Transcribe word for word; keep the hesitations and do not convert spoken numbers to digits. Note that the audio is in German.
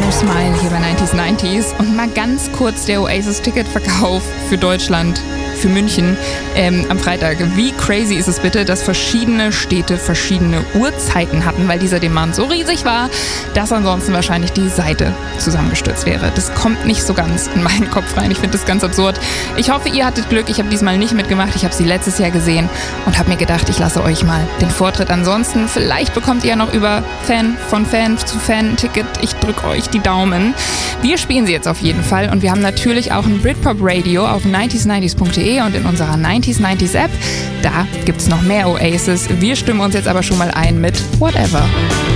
No Smile hier bei neunzig neunzig und mal ganz kurz der Oasis-Ticketverkauf für Deutschland, für München ähm, am Freitag. Wie crazy ist es bitte, dass verschiedene Städte verschiedene Uhrzeiten hatten, weil dieser Demand so riesig war, dass ansonsten wahrscheinlich die Seite zusammengestürzt wäre. Das kommt nicht so ganz in meinen Kopf rein. Ich finde das ganz absurd. Ich hoffe, ihr hattet Glück. Ich habe diesmal nicht mitgemacht. Ich habe sie letztes Jahr gesehen und habe mir gedacht, ich lasse euch mal den Vortritt. Ansonsten, vielleicht bekommt ihr ja noch über Fan von Fan zu Fan ein Ticket. Ich drücke euch die Daumen. Wir spielen sie jetzt auf jeden Fall und wir haben natürlich auch ein Britpop Radio auf neunzig neunzig punkt de und in unserer neunzig neunzig App. Da gibt's noch mehr Oasis. Wir stimmen uns jetzt aber schon mal ein mit Whatever.